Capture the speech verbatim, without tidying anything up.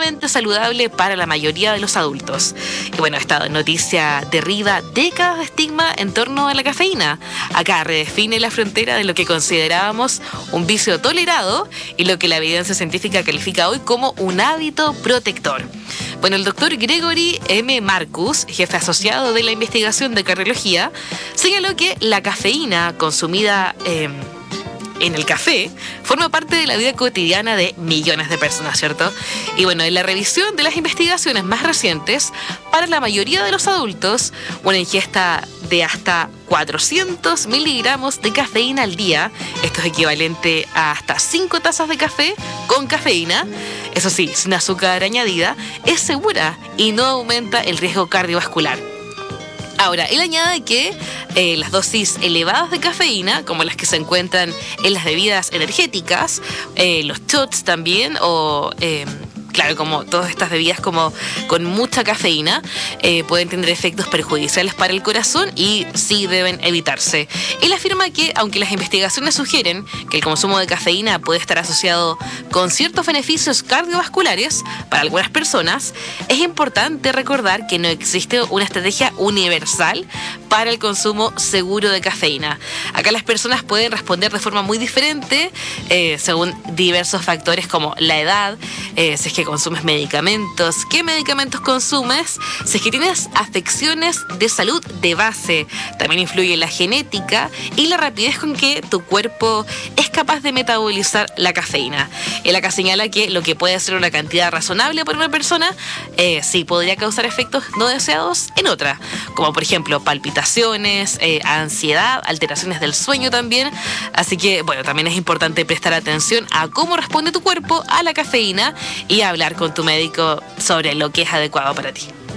sumamente saludable para la mayoría de los adultos. Y bueno, esta noticia derriba décadas de estigma en torno a la cafeína. Acá redefine la frontera de lo que considerábamos un vicio tolerado y lo que la evidencia científica califica hoy como un hábito protector. Bueno, el doctor Gregory M. Marcus, jefe asociado de la investigación de cardiología, señaló que la cafeína consumida eh, en el café forma parte de la vida cotidiana de millones de personas, ¿cierto? Y bueno, en la revisión de las investigaciones más recientes, para la mayoría de los adultos, una ingesta de hasta cuatrocientos miligramos de cafeína al día, esto es equivalente a hasta cinco tazas de café con cafeína, eso sí, sin azúcar añadida, es segura y no aumenta el riesgo cardiovascular. Ahora, él añade que eh, las dosis elevadas de cafeína, como las que se encuentran en las bebidas energéticas, eh, los shots también, o eh, claro, como todas estas bebidas como con mucha cafeína, eh, pueden tener efectos perjudiciales para el corazón y sí deben evitarse. Él afirma que, aunque las investigaciones sugieren que el consumo de cafeína puede estar asociado con ciertos beneficios cardiovasculares para algunas personas, es importante recordar que no existe una estrategia universal para el consumo seguro de cafeína. Acá las personas pueden responder de forma muy diferente eh, según diversos factores como la edad, eh, si es que consumes medicamentos, qué medicamentos consumes, si es que tienes afecciones de salud de base. También influye la genética y la rapidez con que tu cuerpo es capaz de metabolizar la cafeína. Él acá señala que lo que puede ser una cantidad razonable para una persona, eh, sí podría causar efectos no deseados en otra, como por ejemplo palpitaciones, eh, ansiedad, alteraciones del sueño también. Así que, bueno, también es importante prestar atención a cómo responde tu cuerpo a la cafeína y hablar con tu médico sobre lo que es adecuado para ti.